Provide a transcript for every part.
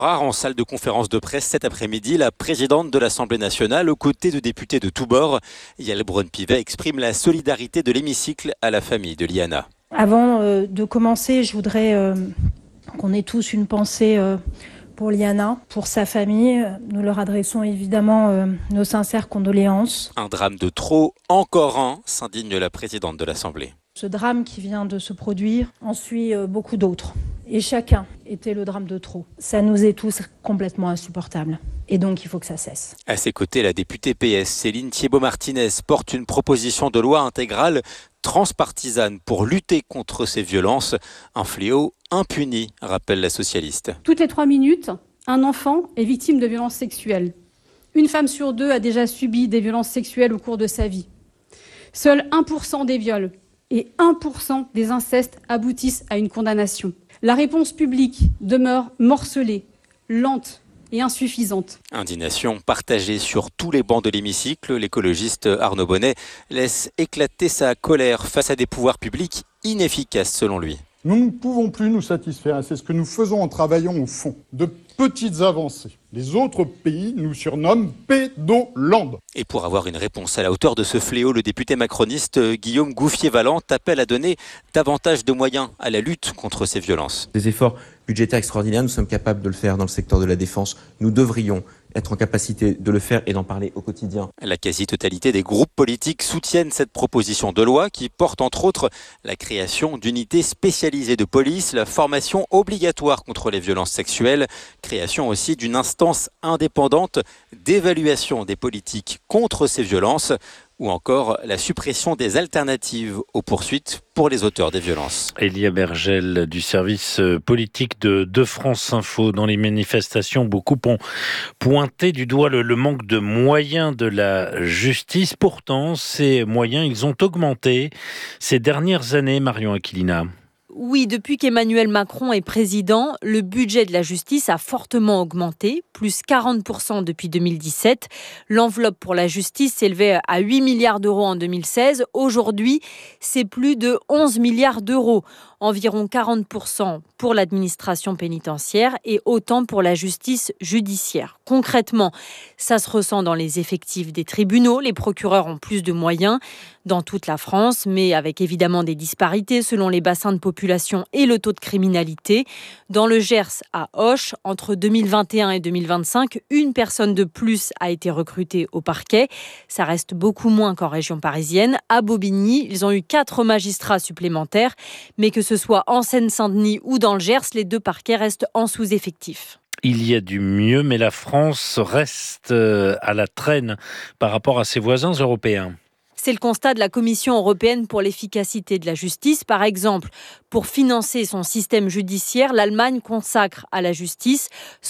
En salle de conférence de presse cet après-midi, la présidente de l'Assemblée nationale, aux côtés de députés de tous bords, Yael Braun-Pivet, exprime la solidarité de l'hémicycle à la famille de Liana. Avant de commencer, je voudrais qu'on ait tous une pensée pour Liana, pour sa famille. Nous leur adressons évidemment nos sincères condoléances. Un drame de trop, encore un, s'indigne la présidente de l'Assemblée. Ce drame qui vient de se produire en suit beaucoup d'autres. Et chacun était le drame de trop. Ça nous est tous complètement insupportable. Et donc, il faut que ça cesse. À ses côtés, la députée PS, Céline Thiébaut-Martinez, porte une proposition de loi intégrale transpartisane pour lutter contre ces violences. Un fléau impuni, rappelle la socialiste. Toutes les 3 minutes, un enfant est victime de violences sexuelles. Une femme sur 2 a déjà subi des violences sexuelles au cours de sa vie. Seul 1% des viols et 1% des incestes aboutissent à une condamnation. La réponse publique demeure morcelée, lente et insuffisante. Indignation partagée sur tous les bancs de l'hémicycle. L'écologiste Arnaud Bonnet laisse éclater sa colère face à des pouvoirs publics inefficaces selon lui. Nous ne pouvons plus nous satisfaire, c'est ce que nous faisons en travaillant au fond, de petites avancées. Les autres pays nous surnomment Pédoland. Et pour avoir une réponse à la hauteur de ce fléau, le député macroniste Guillaume Gouffier-Valente appelle à donner davantage de moyens à la lutte contre ces violences. Des efforts budgétaires extraordinaires, nous sommes capables de le faire dans le secteur de la défense. Nous devrions être en capacité de le faire et d'en parler au quotidien. La quasi-totalité des groupes politiques soutiennent cette proposition de loi qui porte entre autres la création d'unités spécialisées de police, la formation obligatoire contre les violences sexuelles, création aussi d'une instance indépendante d'évaluation des politiques contre ces violences ou encore la suppression des alternatives aux poursuites pour les auteurs des violences. Elia Bergel du service politique de France Info. Dans les manifestations, beaucoup ont pointé du doigt le manque de moyens de la justice. Pourtant, ces moyens, ils ont augmenté ces dernières années, Marion Aquilina. Oui, depuis qu'Emmanuel Macron est président, le budget de la justice a fortement augmenté, plus 40% depuis 2017. L'enveloppe pour la justice s'élevait à 8 milliards d'euros en 2016. Aujourd'hui, c'est plus de 11 milliards d'euros. Environ 40% pour l'administration pénitentiaire et autant pour la justice judiciaire. Concrètement, ça se ressent dans les effectifs des tribunaux. Les procureurs ont plus de moyens dans toute la France, mais avec évidemment des disparités selon les bassins de population et le taux de criminalité. Dans le Gers, à Auch, entre 2021 et 2025, une personne de plus a été recrutée au parquet. Ça reste beaucoup moins qu'en région parisienne. À Bobigny, ils ont eu 4 magistrats supplémentaires, mais que ce soit en Seine-Saint-Denis ou dans le Gers, les 2 parquets restent en sous-effectif. Il y a du mieux, mais la France reste à la traîne par rapport à ses voisins européens. C'est le constat de la Commission européenne pour l'efficacité de la justice. Par exemple, pour financer son système judiciaire, l'Allemagne consacre à la justice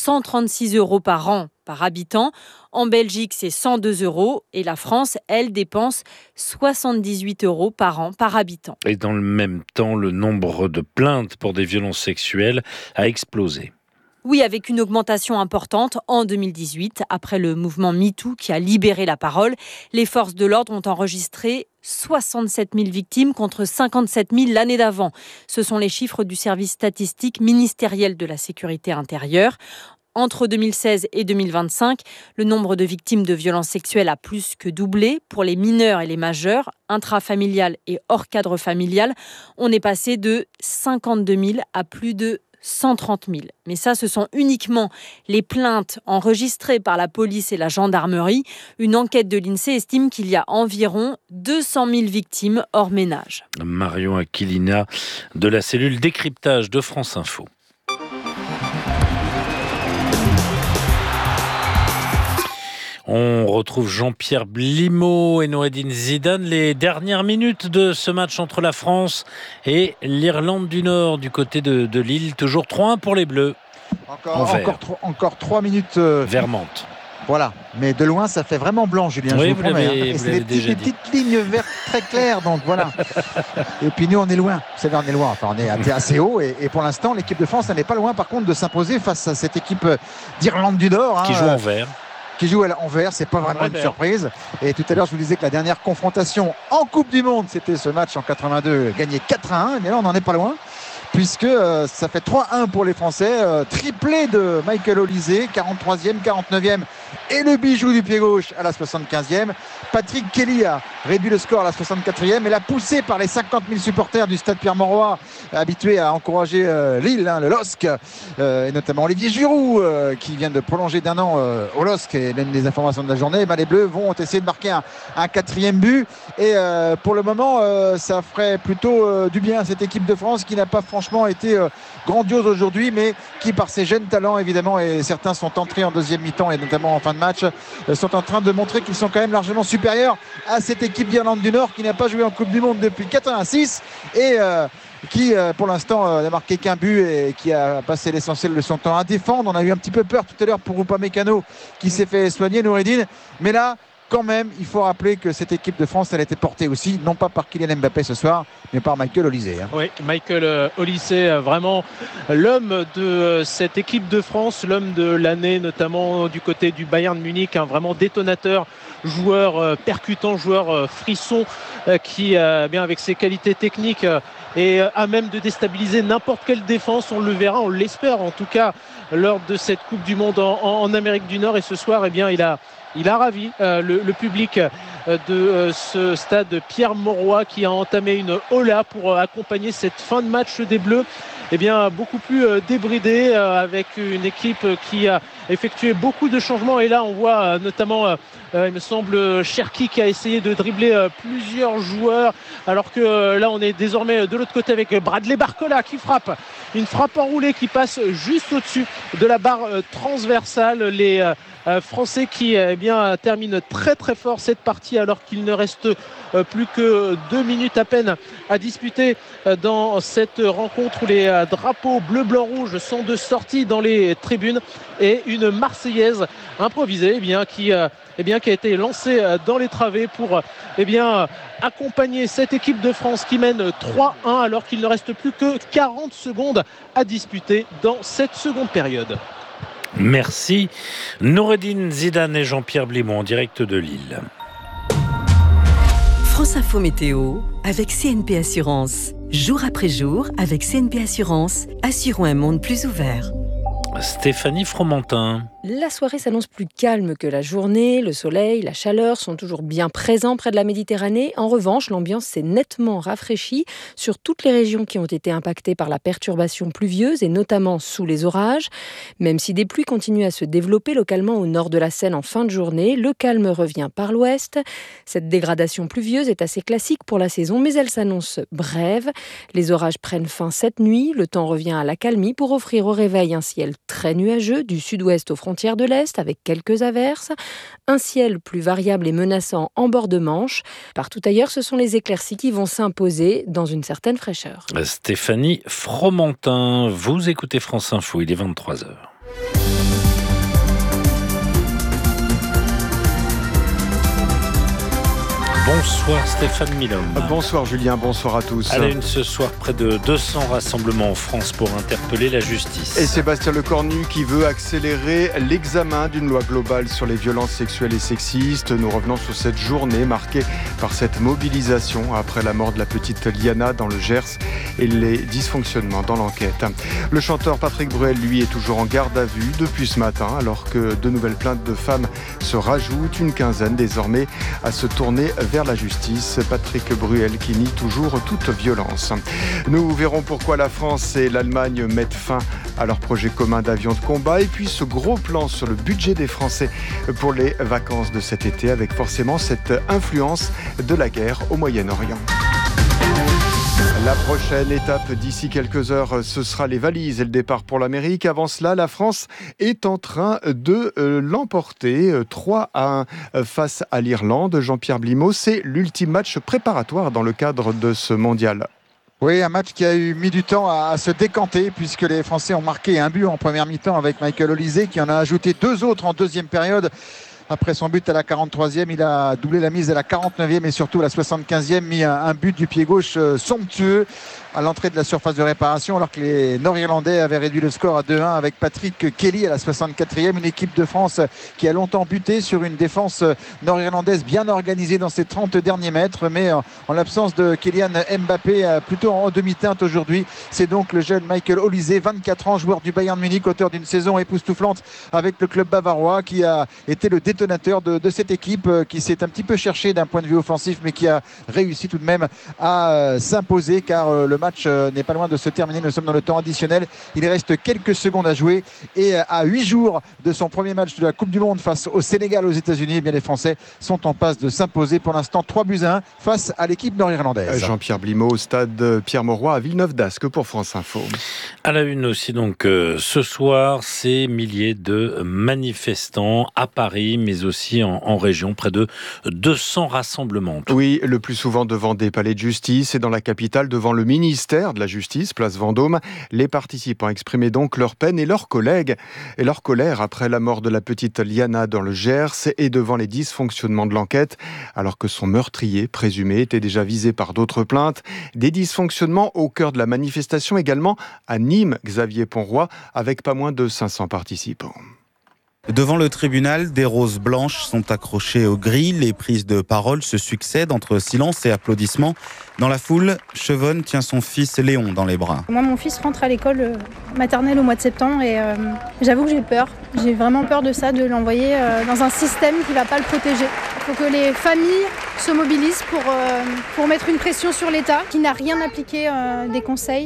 136 € par an par habitant. En Belgique, c'est 102 € et la France, elle, dépense 78 € par an par habitant. Et dans le même temps, le nombre de plaintes pour des violences sexuelles a explosé. Oui, avec une augmentation importante en 2018, après le mouvement MeToo qui a libéré la parole, les forces de l'ordre ont enregistré 67 000 victimes contre 57 000 l'année d'avant. Ce sont les chiffres du service statistique ministériel de la sécurité intérieure. Entre 2016 et 2025, le nombre de victimes de violences sexuelles a plus que doublé. Pour les mineurs et les majeurs, intrafamiliales et hors cadre familial, on est passé de 52 000 à plus de 130 000. Mais ça, ce sont uniquement les plaintes enregistrées par la police et la gendarmerie. Une enquête de l'INSEE estime qu'il y a environ 200 000 victimes hors ménage. Marion Aquilina de la cellule décryptage de France Info. On retrouve Jean-Pierre Blimaud et Noureddine Zidane. Les dernières minutes de ce match entre la France et l'Irlande du Nord du côté de Lille. Toujours 3-1 pour les Bleus. Encore 3 minutes. Vermante. Voilà, mais de loin ça fait vraiment blanc, Julien. Oui, je vous promets. Et c'est des petites lignes vertes très claires, donc voilà. Et puis nous on est loin. Vous savez, on est loin. Enfin, on est assez haut. Et pour l'instant, l'équipe de France, elle n'est pas loin par contre de s'imposer face à cette équipe d'Irlande du Nord. Qui joue en vert. Qui joue en vert, c'est pas vraiment une surprise. Et tout à l'heure, je vous disais que la dernière confrontation en Coupe du Monde, c'était ce match en 82, gagné 4-1. Mais là, on n'en est pas loin. puisque ça fait 3-1 pour les Français, triplé de Michael Olise, 43e, 49e, et le bijou du pied gauche à la 75e. Patrick Kelly a réduit le score à la 64e, et la poussée par les 50 000 supporters du stade Pierre-Mauroy, habitués à encourager Lille, le LOSC, et notamment Olivier Giroud, qui vient de prolonger d'1 an au LOSC, et l'une des informations de la journée. Les Bleus vont essayer de marquer un 4e but, et pour le moment, ça ferait plutôt du bien à cette équipe de France qui n'a pas franchement été grandiose aujourd'hui, mais qui par ses jeunes talents évidemment, et certains sont entrés en deuxième mi-temps et notamment en fin de match, sont en train de montrer qu'ils sont quand même largement supérieurs à cette équipe d'Irlande du Nord qui n'a pas joué en Coupe du Monde depuis 86 et qui pour l'instant n'a marqué qu'un but et qui a passé l'essentiel de son temps à défendre. On a eu un petit peu peur tout à l'heure pour Upamecano qui s'est fait soigner, Noureddine, mais là quand même, il faut rappeler que cette équipe de France, elle a été portée aussi, non pas par Kylian Mbappé ce soir, mais par Michael Olise. Oui, Michael Olise, vraiment l'homme de cette équipe de France, l'homme de l'année, notamment du côté du Bayern Munich, un vraiment détonateur, joueur percutant, joueur frisson, qui, bien avec ses qualités techniques, est à même de déstabiliser n'importe quelle défense. On le verra, on l'espère en tout cas, lors de cette Coupe du Monde en Amérique du Nord. Et ce soir, eh bien, il a ravi le public de ce stade Pierre-Mauroy qui a entamé une hola pour accompagner cette fin de match des Bleus. Eh bien, beaucoup plus débridée, avec une équipe qui a effectué beaucoup de changements. Et là, on voit notamment, il me semble, Cherki qui a essayé de dribbler plusieurs joueurs. Alors que là, on est désormais de l'autre côté avec Bradley Barcola qui frappe. Une frappe enroulée qui passe juste au-dessus de la barre transversale. Les Français qui terminent très très fort cette partie alors qu'il ne reste plus que 2 minutes à peine à disputer dans cette rencontre où les drapeaux bleu, blanc, rouge sont de sortie dans les tribunes, et une Marseillaise improvisée qui a été lancée dans les travées pour accompagner cette équipe de France qui mène 3-1 alors qu'il ne reste plus que 40 secondes à disputer dans cette seconde période. Merci Noureddine Zidane et Jean-Pierre Blimont en direct de Lille. France Info Météo avec CNP Assurance. Jour après jour, avec CNP Assurance, assurons un monde plus ouvert. Stéphanie Fromentin. La soirée s'annonce plus calme que la journée. Le soleil, la chaleur sont toujours bien présents près de la Méditerranée. En revanche, l'ambiance s'est nettement rafraîchie sur toutes les régions qui ont été impactées par la perturbation pluvieuse et notamment sous les orages. Même si des pluies continuent à se développer localement au nord de la Seine en fin de journée, le calme revient par l'ouest. Cette dégradation pluvieuse est assez classique pour la saison, mais elle s'annonce brève. Les orages prennent fin cette nuit. Le temps revient à l'accalmie pour offrir au réveil un ciel très nuageux du sud-ouest aux frontières de l'Est avec quelques averses. Un ciel plus variable et menaçant en bord de Manche. Partout ailleurs, ce sont les éclaircies qui vont s'imposer dans une certaine fraîcheur. Stéphanie Fromentin, vous écoutez France Info, il est 23h. Bonsoir Stéphane Milhomme. Bonsoir Julien, bonsoir à tous. À la une ce soir, près de 200 rassemblements en France pour interpeller la justice. Et Sébastien Lecornu qui veut accélérer l'examen d'une loi globale sur les violences sexuelles et sexistes. Nous revenons sur cette journée marquée par cette mobilisation après la mort de la petite Liana dans le Gers et les dysfonctionnements dans l'enquête. Le chanteur Patrick Bruel, lui, est toujours en garde à vue depuis ce matin, alors que de nouvelles plaintes de femmes se rajoutent, une quinzaine désormais à se tourner vers la justice. Patrick Bruel qui nie toujours toute violence. Nous verrons pourquoi la France et l'Allemagne mettent fin à leur projet commun d'avions de combat, et puis ce gros plan sur le budget des Français pour les vacances de cet été, avec forcément cette influence de la guerre au Moyen-Orient. La prochaine étape d'ici quelques heures, ce sera les valises et le départ pour l'Amérique. Avant cela, la France est en train de l'emporter 3-1 face à l'Irlande. Jean-Pierre Blimaud, c'est l'ultime match préparatoire dans le cadre de ce mondial. Oui, un match qui a mis du temps à se décanter puisque les Français ont marqué un but en première mi-temps avec Michael Olise qui en a ajouté 2 autres en deuxième période, Après son but à la 43e, il a doublé la mise à la 49e et surtout à la 75e, mis un but du pied gauche somptueux à l'entrée de la surface de réparation, alors que les Nord-Irlandais avaient réduit le score à 2-1 avec Patrick Kelly à la 64e. Une équipe de France qui a longtemps buté sur une défense nord-irlandaise bien organisée dans ses 30 derniers mètres, mais en l'absence de Kylian Mbappé, plutôt en demi-teinte aujourd'hui. C'est donc le jeune Michael Olise, 24 ans, joueur du Bayern Munich, auteur d'une saison époustouflante avec le club bavarois, qui a été le détonateur de cette équipe qui s'est un petit peu cherchée d'un point de vue offensif, mais qui a réussi tout de même à s'imposer, car le match n'est pas loin de se terminer. Nous sommes dans le temps additionnel. Il reste quelques secondes à jouer et à 8 jours de son premier match de la Coupe du Monde face au Sénégal aux États-Unis, eh bien les Français sont en passe de s'imposer pour l'instant 3-1 face à l'équipe nord-irlandaise. Jean-Pierre Blimaud au stade Pierre-Mauroy à Villeneuve-d'Ascq pour France Info. À la une aussi donc ce soir, ces milliers de manifestants à Paris, mais aussi en région, près de 200 rassemblements. Oui, le plus souvent devant des palais de justice et dans la capitale devant le ministère de la Justice, place Vendôme. Les participants exprimaient donc leur peine et leur colère après la mort de la petite Liana dans le Gers et devant les dysfonctionnements de l'enquête, alors que son meurtrier présumé était déjà visé par d'autres plaintes. Des dysfonctionnements au cœur de la manifestation également à Nîmes, Xavier Ponroy, avec pas moins de 500 participants. Devant le tribunal, des roses blanches sont accrochées aux grilles. Les prises de parole se succèdent entre silence et applaudissements. Dans la foule, Chevonne tient son fils Léon dans les bras. Moi, mon fils rentre à l'école maternelle au mois de septembre et j'avoue que j'ai peur. J'ai vraiment peur de ça, de l'envoyer dans un système qui ne va pas le protéger. Il faut que les familles se mobilisent pour mettre une pression sur l'État qui n'a rien appliqué des conseils.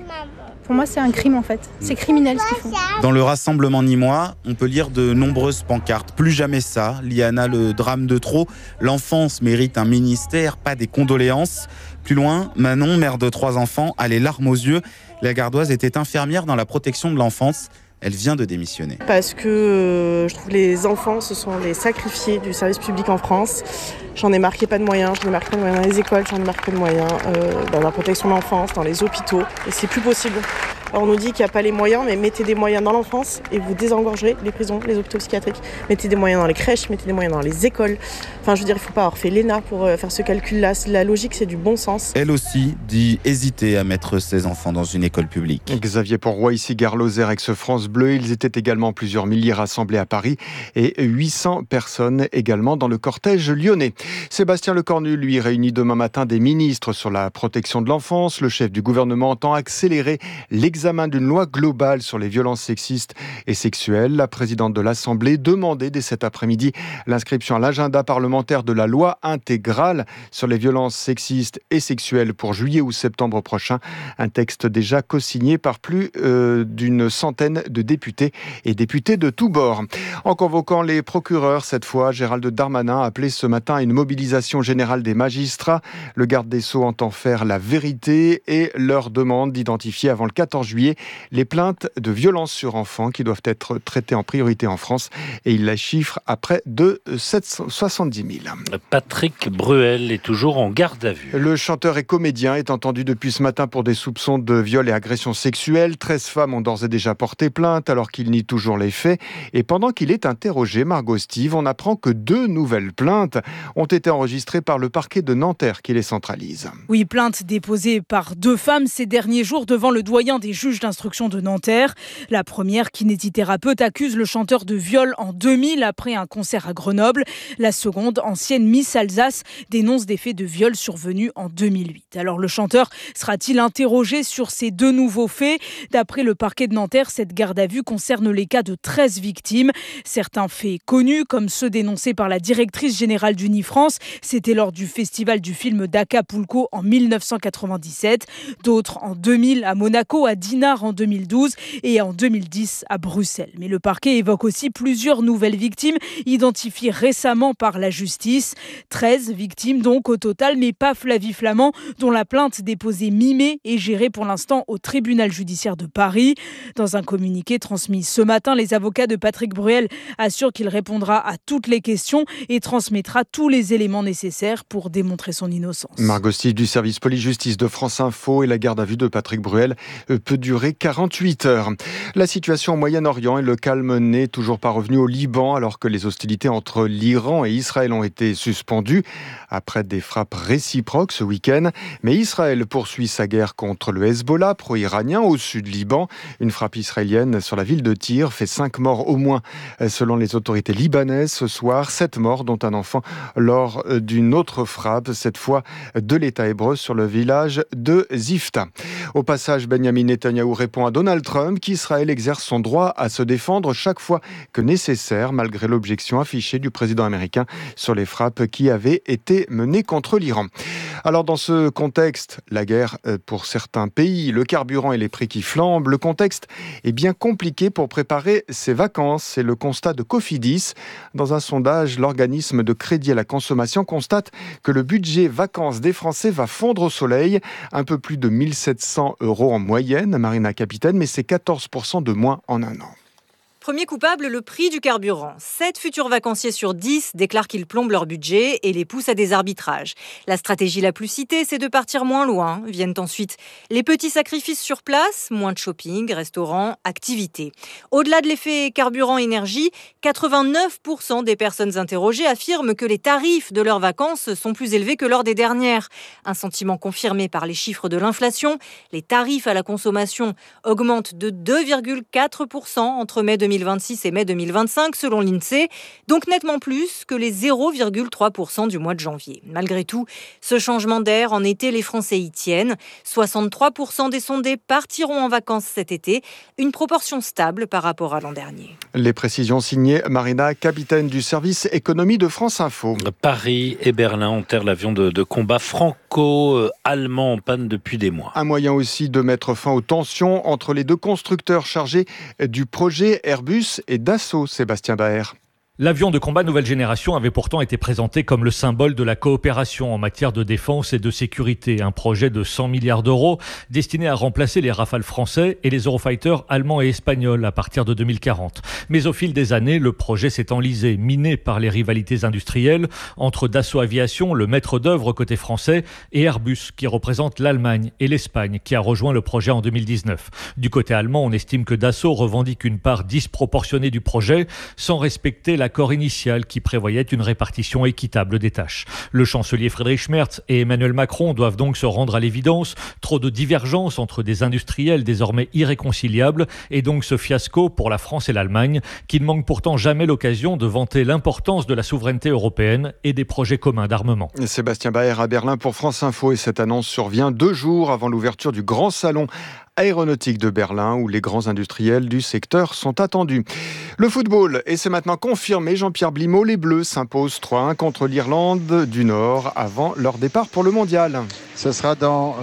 Pour moi, c'est un crime en fait. C'est criminel ce qu'ils font. Dans le rassemblement nîmois, on peut lire de nombreuses pancartes. Plus jamais ça, Liana, le drame de trop. L'enfance mérite un ministère, pas des condoléances. Plus loin, Manon, mère de 3 enfants, a les larmes aux yeux. La Gardoise était infirmière dans la protection de l'enfance. Elle vient de démissionner. Parce que je trouve que les enfants, ce sont les sacrifiés du service public en France. J'en ai marqué pas de moyens, dans les écoles, j'en ai marqué de moyens, dans la protection de l'enfance, dans les hôpitaux, et c'est plus possible. Alors on nous dit qu'il n'y a pas les moyens, mais mettez des moyens dans l'enfance et vous désengorgerez les prisons, les hôpitaux psychiatriques. Mettez des moyens dans les crèches, mettez des moyens dans les écoles. Enfin, je veux dire, il ne faut pas avoir fait l'ENA pour faire ce calcul-là. La logique, c'est du bon sens. Elle aussi dit hésiter à mettre ses enfants dans une école publique. Xavier Ponroy, ici Gare Lozère, ex-France Bleu. Ils étaient également plusieurs milliers rassemblés à Paris et 800 personnes également dans le cortège lyonnais. Sébastien Lecornu, lui, réunit demain matin des ministres sur la protection de l'enfance. Le chef du gouvernement entend accélérer l'examen d'une loi globale sur les violences sexistes et sexuelles. La présidente de l'Assemblée demandait dès cet après-midi l'inscription à l'agenda parlementaire de la loi intégrale sur les violences sexistes et sexuelles pour juillet ou septembre prochain. Un texte déjà co-signé par plus d'une centaine de députés et députés de tous bords. En convoquant les procureurs, cette fois, Gérald Darmanin a appelé ce matin à une mobilisation générale des magistrats. Le garde des Sceaux entend faire la vérité et leur demande d'identifier avant le 14 juillet les plaintes de violences sur enfants qui doivent être traitées en priorité en France. Et il la chiffre à près de 770 000. Patrick Bruel est toujours en garde à vue. Le chanteur et comédien est entendu depuis ce matin pour des soupçons de viol et agression sexuelle. 13 femmes ont d'ores et déjà porté plainte alors qu'il nie toujours les faits. Et pendant qu'il est interrogé, Margot Steve, on apprend que 2 nouvelles plaintes ont été enregistrées par le parquet de Nanterre qui les centralise. Oui, plainte déposée par 2 femmes ces derniers jours devant le doyen des juges d'instruction de Nanterre. La première, kinésithérapeute, accuse le chanteur de viol en 2000 après un concert à Grenoble. La seconde, ancienne Miss Alsace, dénonce des faits de viol survenus en 2008. Alors le chanteur sera-t-il interrogé sur ces 2 nouveaux faits ? D'après le parquet de Nanterre, cette garde à vue concerne les cas de 13 victimes. Certains faits connus, comme ceux dénoncés par la directrice générale d'Unifrance, c'était lors du festival du film d'Acapulco en 1997. D'autres en 2000 à Monaco, à Dinard en 2012 et en 2010 à Bruxelles. Mais le parquet évoque aussi plusieurs nouvelles victimes identifiées récemment par la justice. 13 victimes donc au total, mais pas Flavie Flament, dont la plainte déposée mi-mai est gérée pour l'instant au tribunal judiciaire de Paris. Dans un communiqué transmis ce matin, les avocats de Patrick Bruel Bruel assure qu'il répondra à toutes les questions et transmettra tous les éléments nécessaires pour démontrer son innocence. Margot Stich du service police-justice de France Info. Et la garde à vue de Patrick Bruel peut durer 48 heures. La situation au Moyen-Orient et le calme n'est toujours pas revenu au Liban alors que les hostilités entre l'Iran et Israël ont été suspendues après des frappes réciproques ce week-end. Mais Israël poursuit sa guerre contre le Hezbollah, pro-iranien, au sud Liban. Une frappe israélienne sur la ville de Tyr fait 5 morts au moins selon les autorités libanaises ce soir. 7 morts dont un enfant lors d'une autre frappe, cette fois de l'État hébreu sur le village de Zifta. Au passage, Benjamin Netanyahou répond à Donald Trump qu'Israël exerce son droit à se défendre chaque fois que nécessaire, malgré l'objection affichée du président américain sur les frappes qui avaient été menées contre l'Iran. Alors dans ce contexte, la guerre pour certains pays, le carburant et les prix qui flambent, le contexte est bien compliqué pour préparer ses vacances. C'est le constat de Cofidis. Dans un sondage, l'organisme de crédit à la consommation constate que le budget vacances des Français va fondre au soleil. Un peu plus de 1 700 € en moyenne, Marina Capitaine, mais c'est 14% de moins en un an. Premier coupable, le prix du carburant. 7 futurs vacanciers sur 10 déclarent qu'ils plombent leur budget et les poussent à des arbitrages. La stratégie la plus citée, c'est de partir moins loin. Viennent ensuite les petits sacrifices sur place, moins de shopping, restaurants, activités. Au-delà de l'effet carburant-énergie, 89% des personnes interrogées affirment que les tarifs de leurs vacances sont plus élevés que lors des dernières. Un sentiment confirmé par les chiffres de l'inflation. Les tarifs à la consommation augmentent de 2,4% entre mai 2026 et mai 2025 selon l'INSEE, donc nettement plus que les 0,3% du mois de janvier. Malgré tout, ce changement d'air en été, les Français y tiennent. 63% des sondés partiront en vacances cet été, une proportion stable par rapport à l'an dernier. Les précisions signées Marina, capitaine du service économie de France Info. Paris et Berlin enterrent l'avion de combat franco-allemand en panne depuis des mois. Un moyen aussi de mettre fin aux tensions entre les deux constructeurs chargés du projet Airbus et Dassault, Sébastien Baer. L'avion de combat nouvelle génération avait pourtant été présenté comme le symbole de la coopération en matière de défense et de sécurité. Un projet de 100 milliards d'euros destiné à remplacer les Rafales français et les Eurofighter allemands et espagnols à partir de 2040. Mais au fil des années, le projet s'est enlisé, miné par les rivalités industrielles entre Dassault Aviation, le maître d'œuvre côté français, et Airbus, qui représente l'Allemagne et l'Espagne, qui a rejoint le projet en 2019. Du côté allemand, on estime que Dassault revendique une part disproportionnée du projet, sans respecter l'accord initial qui prévoyait une répartition équitable des tâches. Le chancelier Friedrich Merz et Emmanuel Macron doivent donc se rendre à l'évidence. Trop de divergences entre des industriels désormais irréconciliables et donc ce fiasco pour la France et l'Allemagne qui ne manquent pourtant jamais l'occasion de vanter l'importance de la souveraineté européenne et des projets communs d'armement. Sébastien Baer à Berlin pour France Info et cette annonce survient 2 jours avant l'ouverture du grand salon aéronautique de Berlin où les grands industriels du secteur sont attendus. Le football, et c'est maintenant confirmé, Jean-Pierre Blimaud, les Bleus s'imposent 3-1 contre l'Irlande du Nord avant leur départ pour le Mondial. Ce sera dans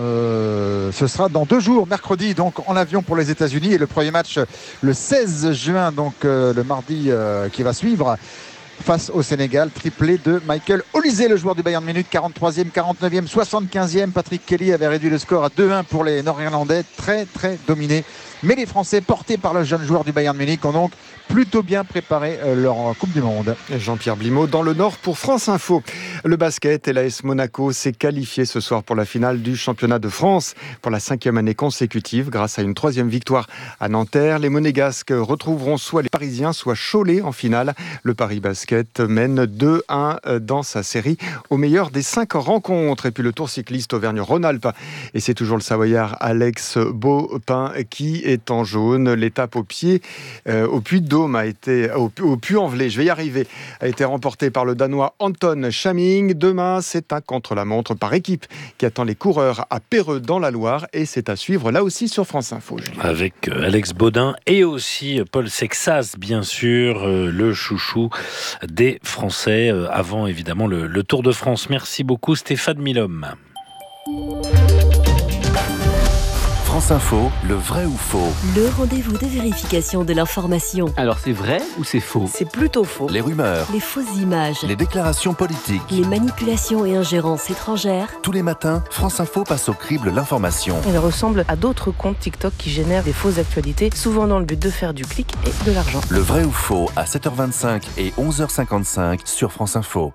2 jours, mercredi, donc en avion pour les États-Unis et le premier match le 16 juin, donc le mardi qui va suivre. Face au Sénégal, triplé de Michael Olise, le joueur du Bayern Munich, 43e, 49e, 75e. Patrick Kelly avait réduit le score à 2-1 pour les Nord-Irlandais, très dominé. Mais les Français, portés par le jeune joueur du Bayern Munich, ont donc plutôt bien préparé leur Coupe du Monde. Jean-Pierre Blimaud dans le Nord pour France Info. Le basket et l'AS Monaco s'est qualifié ce soir pour la finale du championnat de France pour la 5e année consécutive grâce à une 3e victoire à Nanterre. Les Monégasques retrouveront soit les Parisiens, soit Cholet en finale. Le Paris Basket mène 2-1 dans sa série au meilleur des 5 rencontres. Et puis le Tour cycliste Auvergne-Rhône-Alpes. Et c'est toujours le Savoyard Alex Baupin qui est en jaune. L'étape au Puy-de-Dôme au Puy-en-Velay, je vais y arriver, a été remportée par le Danois Anton Chaming. Demain, c'est un contre-la-montre par équipe qui attend les coureurs à Perreux dans la Loire et c'est à suivre là aussi sur France Info. Julien. Avec Alex Baudin et aussi Paul Sexas, bien sûr, le chouchou des Français avant évidemment le Tour de France. Merci beaucoup Stéphane Milhomme. France Info, le vrai ou faux. Le rendez-vous de vérification de l'information. Alors c'est vrai ou c'est faux? C'est plutôt faux. Les rumeurs, Les fausses images, les déclarations politiques, les manipulations et ingérences étrangères. Tous les matins, France Info passe au crible l'information. Elle ressemble à d'autres comptes TikTok qui génèrent des fausses actualités, souvent dans le but de faire du clic et de l'argent. Le vrai ou faux à 7h25 et 11h55 sur France Info.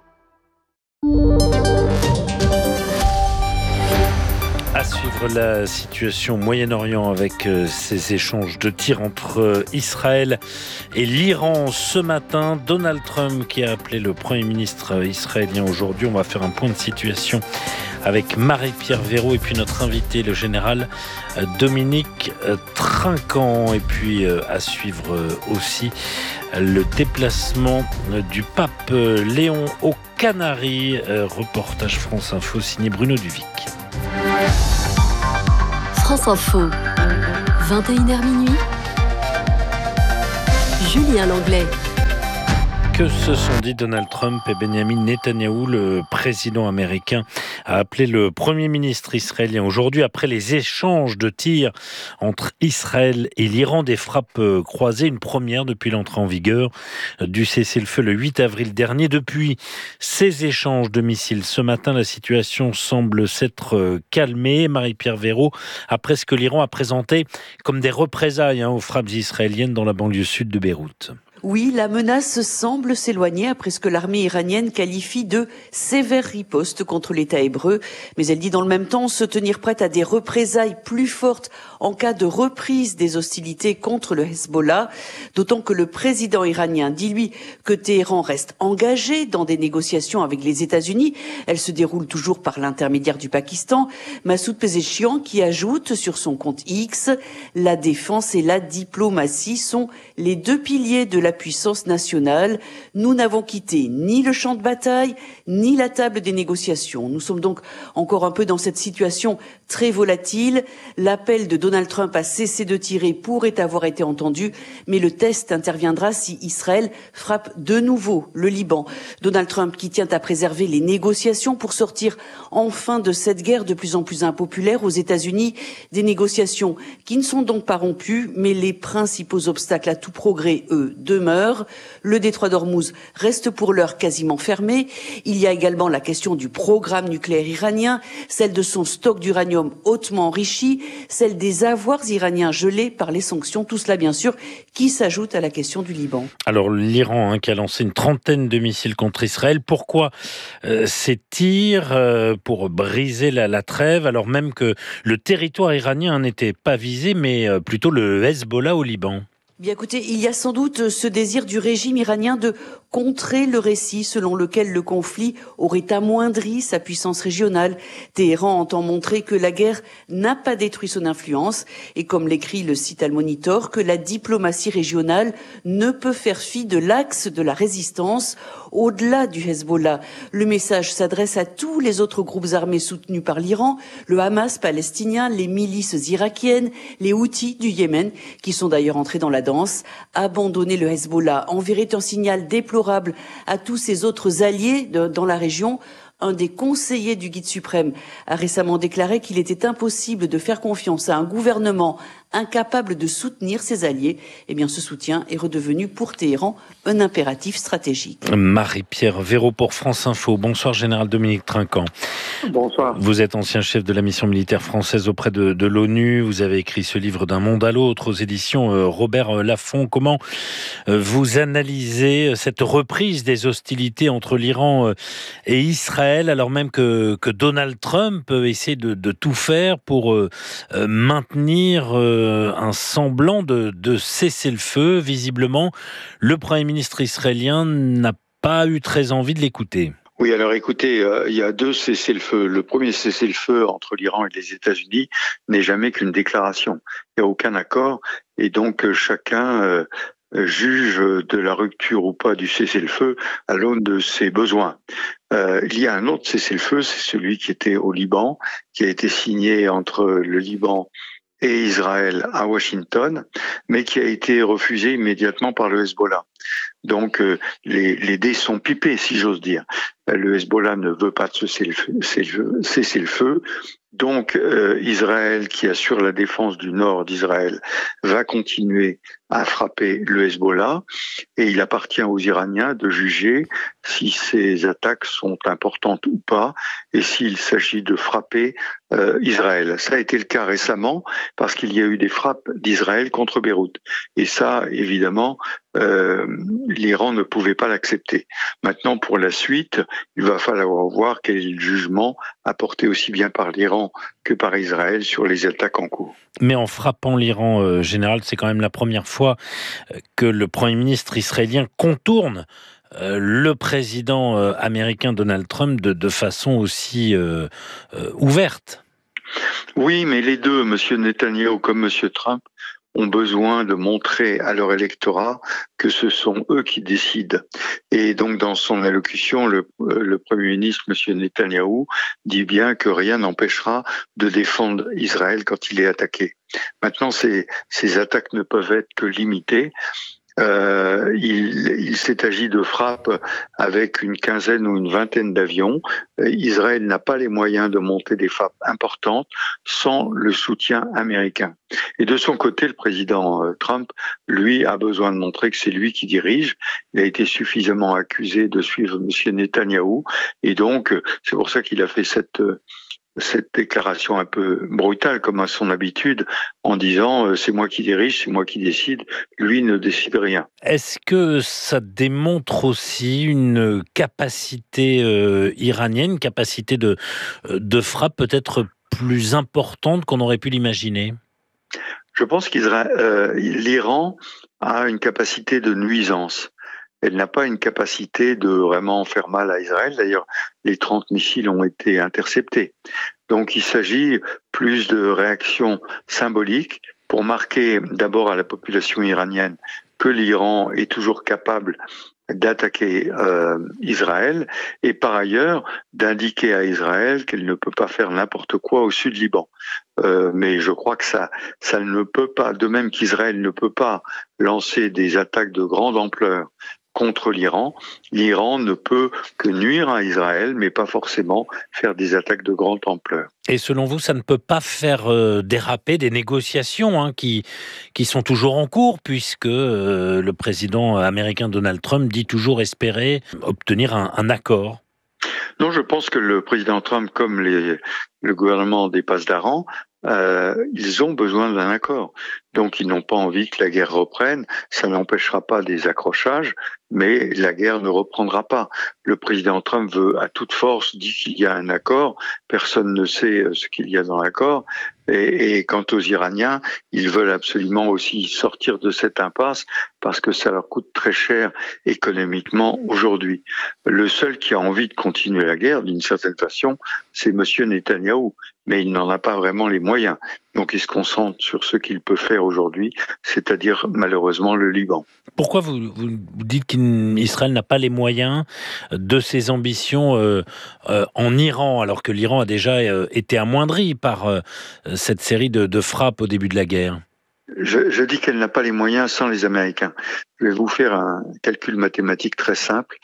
À suivre la situation au Moyen-Orient avec ces échanges de tirs entre Israël et l'Iran ce matin. Donald Trump qui a appelé le Premier ministre israélien aujourd'hui. On va faire un point de situation avec Marie-Pierre Véraud et puis notre invité, le général Dominique Trinquant. Et puis à suivre aussi le déplacement du pape Léon aux Canaries. Reportage France Info signé Bruno Duvic. France Info, 21h minuit. Julien Langlais. Que se sont dit Donald Trump et Benjamin Netanyahou? Le président américain a appelé le Premier ministre israélien aujourd'hui après les échanges de tirs entre Israël et l'Iran, des frappes croisées, une première depuis l'entrée en vigueur du cessez-le-feu le 8 avril dernier. Depuis ces échanges de missiles ce matin, la situation semble s'être calmée. Marie-Pierre Véraud, après ce que l'Iran a présenté comme des représailles aux frappes israéliennes dans la banlieue sud de Beyrouth. Oui, la menace semble s'éloigner après ce que l'armée iranienne qualifie de sévère riposte contre l'État hébreu. Mais elle dit dans le même temps se tenir prête à des représailles plus fortes en cas de reprise des hostilités contre le Hezbollah. D'autant que le président iranien dit, lui, que Téhéran reste engagé dans des négociations avec les États-Unis. Elles se déroulent toujours par l'intermédiaire du Pakistan. Massoud Pezeshkian qui ajoute sur son compte X, la défense et la diplomatie sont les deux piliers de la puissance nationale. Nous n'avons quitté ni le champ de bataille, ni la table des négociations. Nous sommes donc encore un peu dans cette situation très volatile. L'appel de Donald Trump à cesser de tirer pourrait avoir été entendu, mais le test interviendra si Israël frappe de nouveau le Liban. Donald Trump qui tient à préserver les négociations pour sortir enfin de cette guerre de plus en plus impopulaire aux États-Unis. Des négociations qui ne sont donc pas rompues, mais les principaux obstacles à tout progrès, eux, demeurent. Le détroit d'Ormuz reste pour l'heure quasiment fermé. Il y a également la question du programme nucléaire iranien, celle de son stock d'uranium hautement enrichi, celle des avoirs iraniens gelés par les sanctions. Tout cela, bien sûr, qui s'ajoute à la question du Liban. Alors, l'Iran qui a lancé une trentaine de missiles contre Israël. Pourquoi ces tirs pour briser la trêve, alors même que le territoire iranien n'était pas visé, mais plutôt le Hezbollah au Liban? Bien écoutez, il y a sans doute ce désir du régime iranien de contrer le récit selon lequel le conflit aurait amoindri sa puissance régionale. Téhéran entend montrer que la guerre n'a pas détruit son influence et, comme l'écrit le site Al-Monitor, que la diplomatie régionale ne peut faire fi de l'axe de la résistance. Au-delà du Hezbollah, le message s'adresse à tous les autres groupes armés soutenus par l'Iran, le Hamas palestinien, les milices irakiennes, les Houthis du Yémen, qui sont d'ailleurs entrés dans la danse. Abandonner le Hezbollah enverrait un signal déplorable à tous ses autres alliés dans la région. Un des conseillers du guide suprême a récemment déclaré qu'il était impossible de faire confiance à un gouvernement incapable de soutenir ses alliés. Eh bien, ce soutien est redevenu pour Téhéran un impératif stratégique. Marie-Pierre Véraud pour France Info. Bonsoir, général Dominique Trinquant. Bonsoir. Vous êtes ancien chef de la mission militaire française auprès de l'ONU. Vous avez écrit ce livre d'un monde à l'autre aux éditions Robert Laffont. Comment vous analysez cette reprise des hostilités entre l'Iran et Israël, alors même que Donald Trump essaie de tout faire pour maintenir un semblant de cessez-le-feu? Visiblement, le Premier ministre israélien n'a pas eu très envie de l'écouter. Oui, alors écoutez, il y a deux cessez-le-feu. Le premier cessez-le-feu entre l'Iran et les États-Unis n'est jamais qu'une déclaration. Il n'y a aucun accord et donc chacun juge de la rupture ou pas du cessez-le-feu à l'aune de ses besoins. Il y a un autre cessez-le-feu, c'est celui qui était au Liban, qui a été signé entre le Liban et Israël à Washington, mais qui a été refusé immédiatement par le Hezbollah. Donc les dés sont pipés, si j'ose dire. Le Hezbollah ne veut pas de cesser le feu. Donc Israël, qui assure la défense du nord d'Israël, va continuer à frapper le Hezbollah, et il appartient aux Iraniens de juger si ces attaques sont importantes ou pas, et s'il s'agit de frapper Israël. Ça a été le cas récemment, parce qu'il y a eu des frappes d'Israël contre Beyrouth. Et ça, évidemment, l'Iran ne pouvait pas l'accepter. Maintenant, pour la suite, il va falloir voir quel est le jugement apporté aussi bien par l'Iran que par Israël sur les attaques en cours. Mais en frappant l'Iran, général, c'est quand même la première fois que le Premier ministre israélien contourne le président américain Donald Trump de façon aussi ouverte. Oui, mais les deux, M. Netanyahou comme M. Trump, ont besoin de montrer à leur électorat que ce sont eux qui décident. Et donc, dans son allocution, le Premier ministre, M. Netanyahou, dit bien que rien n'empêchera de défendre Israël quand il est attaqué. Maintenant, ces attaques ne peuvent être que limitées. Il s'est agi de frappes avec une quinzaine ou une vingtaine d'avions. Israël n'a pas les moyens de monter des frappes importantes sans le soutien américain. Et de son côté, le président Trump, lui, a besoin de montrer que c'est lui qui dirige. Il a été suffisamment accusé de suivre M. Netanyahou, et donc c'est pour ça qu'il a fait cette déclaration un peu brutale, comme à son habitude, en disant c'est moi qui dirige, c'est moi qui décide, lui ne décide rien. Est-ce que ça démontre aussi une capacité iranienne, une capacité de frappe peut-être plus importante qu'on aurait pu l'imaginer ? Je pense l'Iran a une capacité de nuisance. Elle n'a pas une capacité de vraiment faire mal à Israël. D'ailleurs, les 30 missiles ont été interceptés. Donc il s'agit plus de réactions symboliques pour marquer d'abord à la population iranienne que l'Iran est toujours capable d'attaquer Israël, et par ailleurs d'indiquer à Israël qu'elle ne peut pas faire n'importe quoi au sud Liban. Mais je crois que ça ne peut pas, de même qu'Israël ne peut pas lancer des attaques de grande ampleur contre l'Iran ne peut que nuire à Israël, mais pas forcément faire des attaques de grande ampleur. Et selon vous, ça ne peut pas faire déraper des négociations qui sont toujours en cours, puisque le président américain Donald Trump dit toujours espérer obtenir un accord? Non, je pense que le président Trump, comme le gouvernement des Pasdaran, ils ont besoin d'un accord. Donc ils n'ont pas envie que la guerre reprenne. Ça n'empêchera pas des accrochages, mais la guerre ne reprendra pas. Le président Trump veut à toute force dire qu'il y a un accord. Personne ne sait ce qu'il y a dans l'accord. Et quant aux Iraniens, ils veulent absolument aussi sortir de cette impasse parce que ça leur coûte très cher économiquement aujourd'hui. Le seul qui a envie de continuer la guerre, d'une certaine façon, c'est M. Netanyahou. Mais il n'en a pas vraiment les moyens. Donc il se concentre sur ce qu'il peut faire aujourd'hui, c'est-à-dire malheureusement le Liban. Pourquoi vous dites qu'Israël n'a pas les moyens de ses ambitions en Iran, alors que l'Iran a déjà été amoindri par cette série de frappes au début de la guerre ? Je dis qu'elle n'a pas les moyens sans les Américains. Je vais vous faire un calcul mathématique très simple.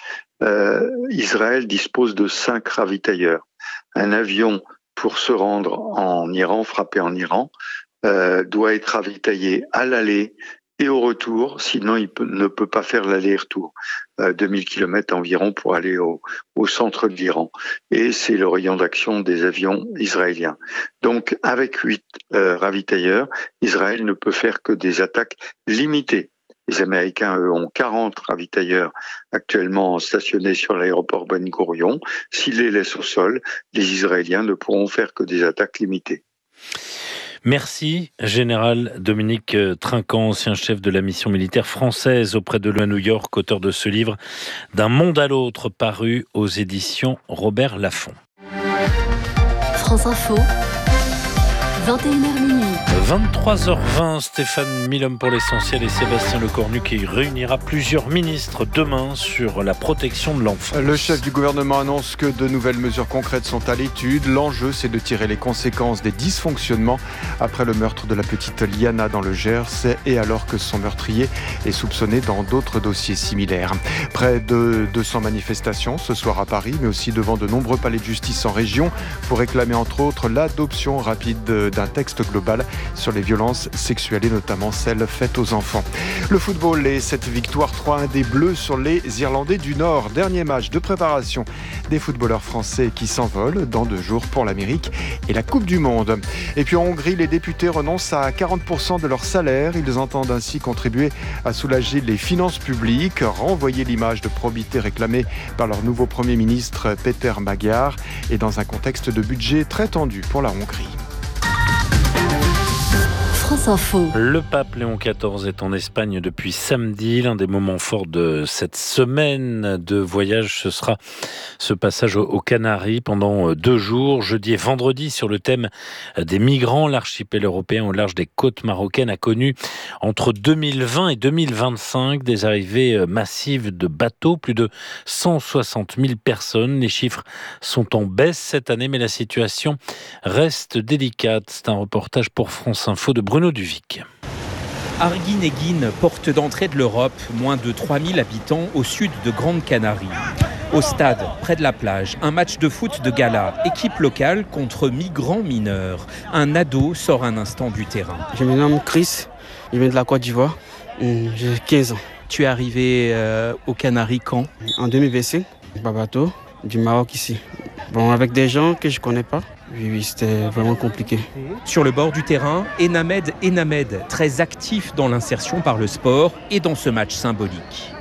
Israël dispose de 5 ravitailleurs. Un avion pour se rendre en Iran, frapper en Iran, doit être ravitaillé à l'aller et au retour, sinon il ne peut pas faire l'aller-retour. 2000 km environ pour aller au centre de l'Iran. Et c'est le rayon d'action des avions israéliens. Donc avec 8 ravitailleurs, Israël ne peut faire que des attaques limitées. Les Américains, eux, ont 40 ravitailleurs actuellement stationnés sur l'aéroport Ben Gourion. S'ils les laissent au sol, les Israéliens ne pourront faire que des attaques limitées. Merci, Général Dominique Trinquant, ancien chef de la mission militaire française auprès de l'ONU à New York, auteur de ce livre « D'un monde à l'autre » paru aux éditions Robert Laffont. France Info, 21h minuit. 23h20, Stéphane Milhomme pour l'essentiel et Sébastien Lecornu qui réunira plusieurs ministres demain sur la protection de l'enfant. Le chef du gouvernement annonce que de nouvelles mesures concrètes sont à l'étude. L'enjeu, c'est de tirer les conséquences des dysfonctionnements après le meurtre de la petite Liana dans le Gers et alors que son meurtrier est soupçonné dans d'autres dossiers similaires. Près de 200 manifestations ce soir à Paris, mais aussi devant de nombreux palais de justice en région pour réclamer entre autres l'adoption rapide d'un texte global sur les violences sexuelles et notamment celles faites aux enfants. Le football et cette victoire 3-1 des Bleus sur les Irlandais du Nord. Dernier match de préparation des footballeurs français qui s'envolent dans 2 jours pour l'Amérique et la Coupe du Monde. Et puis en Hongrie, les députés renoncent à 40% de leur salaire. Ils entendent ainsi contribuer à soulager les finances publiques, renvoyer l'image de probité réclamée par leur nouveau Premier ministre Péter Magyar et dans un contexte de budget très tendu pour la Hongrie. France Info. Le pape Léon XIV est en Espagne depuis samedi. L'un des moments forts de cette semaine de voyage, ce sera ce passage aux Canaries pendant 2 jours, jeudi et vendredi, sur le thème des migrants. L'archipel européen au large des côtes marocaines a connu entre 2020 et 2025 des arrivées massives de bateaux, plus de 160 000 personnes. Les chiffres sont en baisse cette année, mais la situation reste délicate. C'est un reportage pour France Info de Bruno Duvic. Arguineguín, porte d'entrée de l'Europe, moins de 3000 habitants au sud de Grande Canarie. Au stade, près de la plage, un match de foot de gala, équipe locale contre migrants mineurs. Un ado sort un instant du terrain. Je me nomme Chris, je viens de la Côte d'Ivoire, j'ai 15 ans. Tu es arrivé aux Canaries quand ? En 2025, par bateau, du Maroc ici. Bon, avec des gens que je ne connais pas. Oui, c'était vraiment compliqué. Sur le bord du terrain, Enamed, très actif dans l'insertion par le sport et dans ce match symbolique.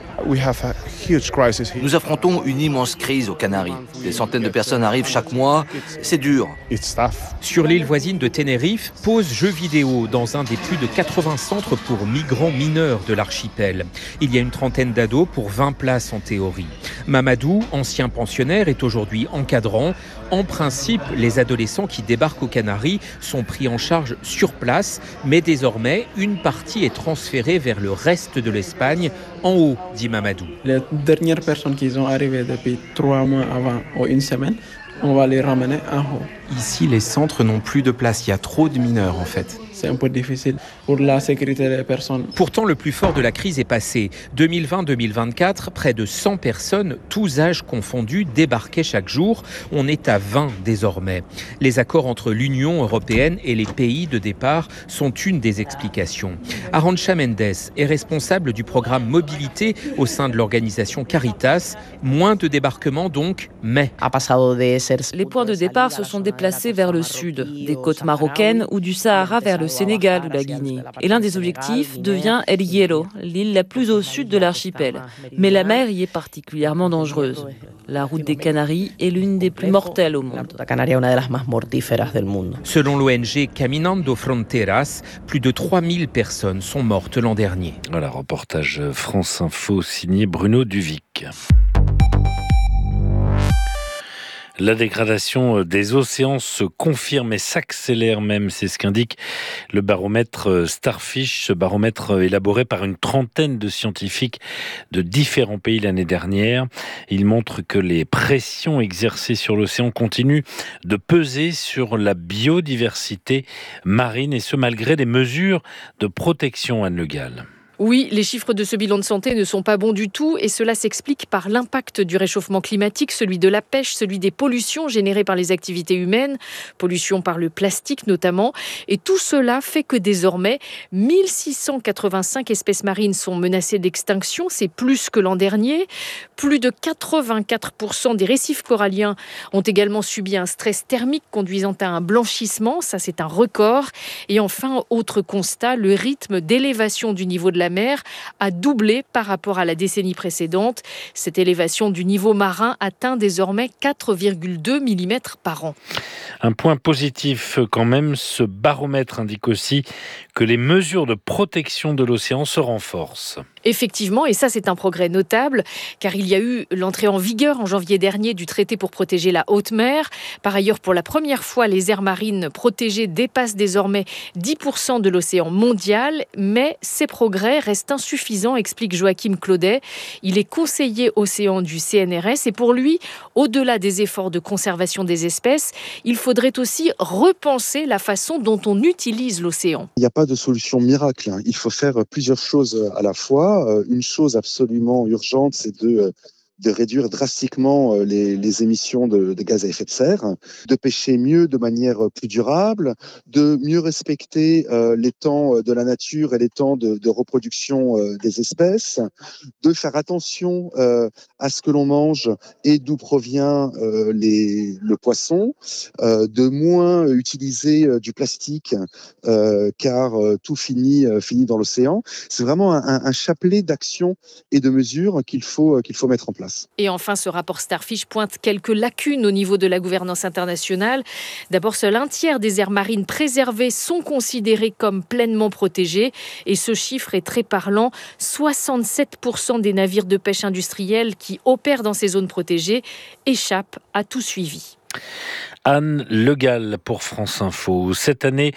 Nous affrontons une immense crise aux Canaries. Des centaines de personnes arrivent chaque mois. C'est dur. Sur l'île voisine de Tenerife, pause jeux vidéo dans un des plus de 80 centres pour migrants mineurs de l'archipel. Il y a une trentaine d'ados pour 20 places en théorie. Mamadou, ancien pensionnaire, est aujourd'hui encadrant. En principe, les adolescents qui débarquent aux Canaries sont pris en charge sur place, mais désormais, une partie est transférée vers le reste de l'Espagne, en haut, dit Mamadou. Les dernières personnes qui sont arrivées depuis 3 mois avant ou 1 semaine, on va les ramener en haut. Ici, les centres n'ont plus de place. Il y a trop de mineurs, en fait. C'est un peu difficile pour la sécurité des personnes. Pourtant, le plus fort de la crise est passé. 2020-2024, près de 100 personnes, tous âges confondus, débarquaient chaque jour. On est à 20 désormais. Les accords entre l'Union européenne et les pays de départ sont une des explications. Arantxa Mendes est responsable du programme Mobilité au sein de l'organisation Caritas. Moins de débarquements donc, mais... Les points de départ se sont déplacés vers le sud, des côtes marocaines ou du Sahara vers le Sénégal ou la Guinée. Et l'un des objectifs devient El Hierro, l'île la plus au sud de l'archipel. Mais la mer y est particulièrement dangereuse. La route des Canaries est l'une des plus mortelles au monde. Selon l'ONG Caminando Fronteras, plus de 3000 personnes sont mortes l'an dernier. Voilà, reportage France Info signé Bruno Duvic. La dégradation des océans se confirme et s'accélère même, c'est ce qu'indique le baromètre Starfish, ce baromètre élaboré par une trentaine de scientifiques de différents pays l'année dernière. Il montre que les pressions exercées sur l'océan continuent de peser sur la biodiversité marine et ce malgré des mesures de protection, Anne Le Gall. Oui, les chiffres de ce bilan de santé ne sont pas bons du tout et cela s'explique par l'impact du réchauffement climatique, celui de la pêche, celui des pollutions générées par les activités humaines, pollution par le plastique notamment. Et tout cela fait que désormais, 1685 espèces marines sont menacées d'extinction, c'est plus que l'an dernier. Plus de 84% des récifs coralliens ont également subi un stress thermique conduisant à un blanchissement, ça c'est un record. Et enfin, autre constat, le rythme d'élévation du niveau de la mer a doublé par rapport à la décennie précédente. Cette élévation du niveau marin atteint désormais 4,2 mm par an. Un point positif quand même, ce baromètre indique aussi que les mesures de protection de l'océan se renforcent. Effectivement, et ça c'est un progrès notable, car il y a eu l'entrée en vigueur en janvier dernier du traité pour protéger la haute mer. Par ailleurs, pour la première fois, les aires marines protégées dépassent désormais 10% de l'océan mondial, mais ces progrès restent insuffisants, explique Joachim Claudet. Il est conseiller océan du CNRS et pour lui, au-delà des efforts de conservation des espèces, il faudrait aussi repenser la façon dont on utilise l'océan. Il n'y a pas de solution miracle, il faut faire plusieurs choses à la fois. Une chose absolument urgente, c'est de réduire drastiquement les émissions de gaz à effet de serre, de pêcher mieux de manière plus durable, de mieux respecter les temps de la nature et les temps de reproduction des espèces, de faire attention à ce que l'on mange et d'où provient le poisson, de moins utiliser du plastique car tout finit dans l'océan. C'est vraiment un chapelet d'actions et de mesures qu'il faut mettre en place. Et enfin, ce rapport Starfish pointe quelques lacunes au niveau de la gouvernance internationale. D'abord, seul un tiers des aires marines préservées sont considérées comme pleinement protégées. Et ce chiffre est très parlant. 67% des navires de pêche industrielle qui opèrent dans ces zones protégées échappent à tout suivi. Anne Le Gall pour France Info. Cette année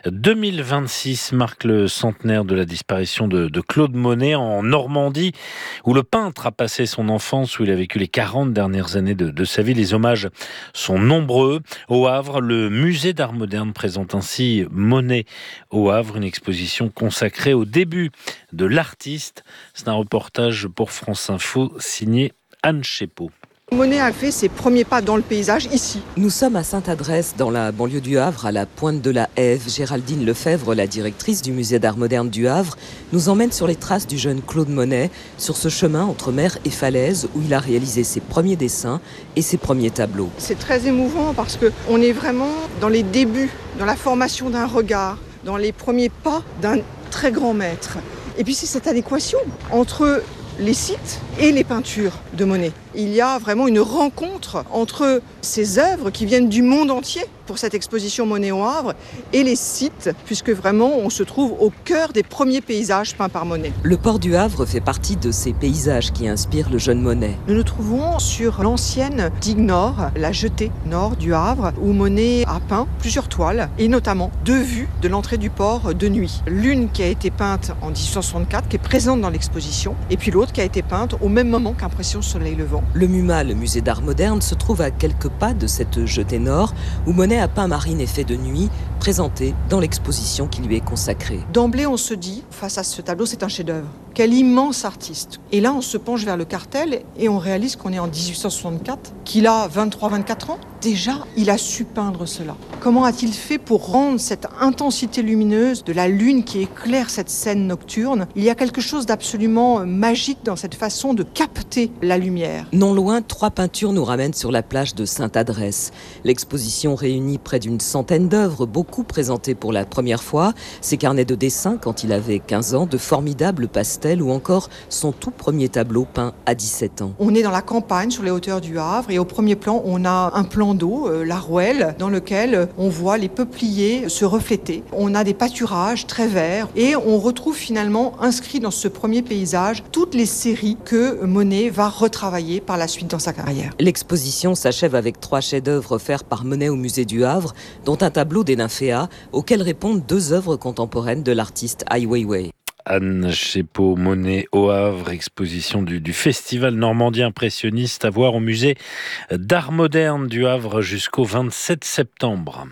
2026 marque le centenaire de la disparition de Claude Monet en Normandie, où le peintre a passé son enfance, où il a vécu les 40 dernières années de sa vie. Les hommages sont nombreux. Au Havre, le musée d'art moderne présente ainsi Monet au Havre, une exposition consacrée au début de l'artiste. C'est un reportage pour France Info signé Anne Chépeau. Monet a fait ses premiers pas dans le paysage ici. Nous sommes à Sainte-Adresse, dans la banlieue du Havre, à la pointe de la Hève. Géraldine Lefebvre, la directrice du musée d'art moderne du Havre, nous emmène sur les traces du jeune Claude Monet, sur ce chemin entre mer et falaise où il a réalisé ses premiers dessins et ses premiers tableaux. C'est très émouvant parce qu'on est vraiment dans les débuts, dans la formation d'un regard, dans les premiers pas d'un très grand maître. Et puis c'est cette adéquation entre les sites et les peintures de Monet. Il y a vraiment une rencontre entre ces œuvres qui viennent du monde entier pour cette exposition Monet au Havre et les sites, puisque vraiment on se trouve au cœur des premiers paysages peints par Monet. Le port du Havre fait partie de ces paysages qui inspirent le jeune Monet. Nous nous trouvons sur l'ancienne digue nord, la jetée nord du Havre, où Monet a peint plusieurs toiles, et notamment 2 vues de l'entrée du port de nuit. L'une qui a été peinte en 1864, qui est présente dans l'exposition, et puis l'autre qui a été peinte au même moment qu'Impression Soleil Levant. Le MUMA, le musée d'art moderne, se trouve à quelques pas de cette jetée nord, où Monet a peint Marine Effet de nuit, présenté dans l'exposition qui lui est consacrée. D'emblée, on se dit, face à ce tableau, c'est un chef-d'œuvre. Quel immense artiste. Et là, on se penche vers le cartel et on réalise qu'on est en 1864, qu'il a 23-24 ans. Déjà, il a su peindre cela. Comment a-t-il fait pour rendre cette intensité lumineuse de la lune qui éclaire cette scène nocturne ? Il y a quelque chose d'absolument magique dans cette façon de capter la lumière. Non loin, 3 peintures nous ramènent sur la plage de Sainte-Adresse. L'exposition réunit près d'une centaine d'œuvres, beaucoup présentées pour la première fois. Ses carnets de dessin quand il avait 15 ans, de formidables pastels ou encore son tout premier tableau peint à 17 ans. On est dans la campagne, sur les hauteurs du Havre, et au premier plan, on a un plan d'eau, la Rouelle, dans lequel on voit les peupliers se refléter. On a des pâturages très verts et on retrouve finalement inscrit dans ce premier paysage toutes les séries que Monet va retravailler par la suite dans sa carrière. L'exposition s'achève avec 3 chefs-d'œuvre offerts par Monet au musée du Havre, dont un tableau des nymphéas, auxquels répondent 2 œuvres contemporaines de l'artiste Ai Weiwei. Anne Chépeau, Monet au Havre, exposition du Festival Normandie Impressionniste à voir au musée d'art moderne du Havre jusqu'au 27 septembre.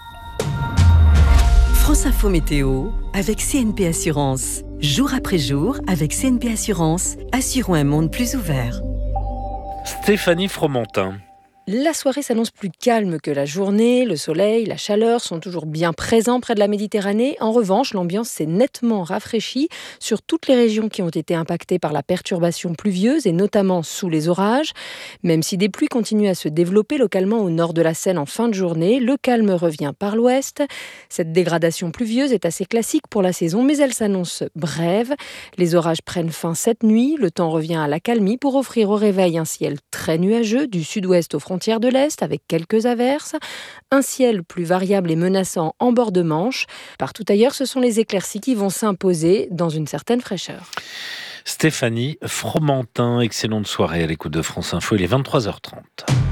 France Info Météo avec CNP Assurance. Jour après jour, avec CNP Assurance, assurons un monde plus ouvert. Stéphanie Fromentin. La soirée s'annonce plus calme que la journée. Le soleil, la chaleur sont toujours bien présents près de la Méditerranée. En revanche, l'ambiance s'est nettement rafraîchie sur toutes les régions qui ont été impactées par la perturbation pluvieuse et notamment sous les orages. Même si des pluies continuent à se développer localement au nord de la Seine en fin de journée, le calme revient par l'ouest. Cette dégradation pluvieuse est assez classique pour la saison, mais elle s'annonce brève. Les orages prennent fin cette nuit. Le temps revient à l'accalmie pour offrir au réveil un ciel très nuageux du sud-ouest aux frontières de l'Est avec quelques averses, un ciel plus variable et menaçant en bord de Manche. Partout ailleurs, ce sont les éclaircies qui vont s'imposer dans une certaine fraîcheur. Stéphanie Fromentin. Excellente soirée à l'écoute de France Info. Il est 23h30.